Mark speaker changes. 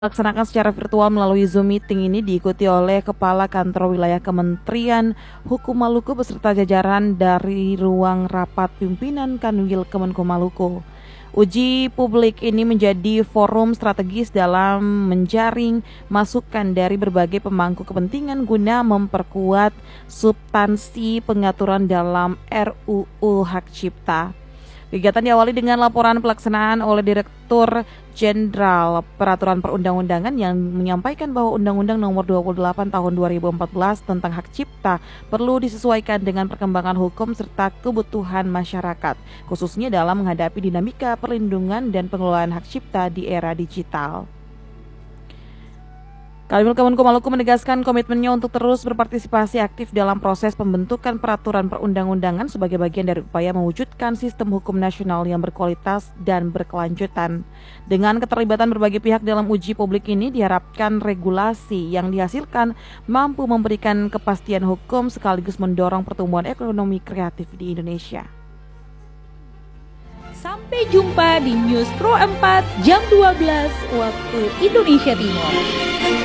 Speaker 1: Dilaksanakan secara virtual melalui Zoom meeting ini diikuti oleh Kepala Kantor Wilayah Kementerian Hukum Maluku beserta jajaran dari ruang rapat pimpinan Kanwil Kemenko Maluku. Uji publik ini menjadi forum strategis dalam menjaring masukan dari berbagai pemangku kepentingan guna memperkuat substansi pengaturan dalam RUU Hak Cipta. Kegiatan diawali dengan laporan pelaksanaan oleh Direktur Jenderal Peraturan Perundang-undangan yang menyampaikan bahwa Undang-Undang Nomor 28 Tahun 2014 tentang Hak Cipta perlu disesuaikan dengan perkembangan hukum serta kebutuhan masyarakat, khususnya dalam menghadapi dinamika perlindungan dan pengelolaan hak cipta di era digital. Kanwil Kemenko Maluku menegaskan komitmennya untuk terus berpartisipasi aktif dalam proses pembentukan peraturan perundang-undangan sebagai bagian dari upaya mewujudkan sistem hukum nasional yang berkualitas dan berkelanjutan. Dengan keterlibatan berbagai pihak dalam uji publik ini diharapkan regulasi yang dihasilkan mampu memberikan kepastian hukum sekaligus mendorong pertumbuhan ekonomi kreatif di Indonesia.
Speaker 2: Sampai jumpa di News Pro 4 jam 12 waktu Indonesia Timur.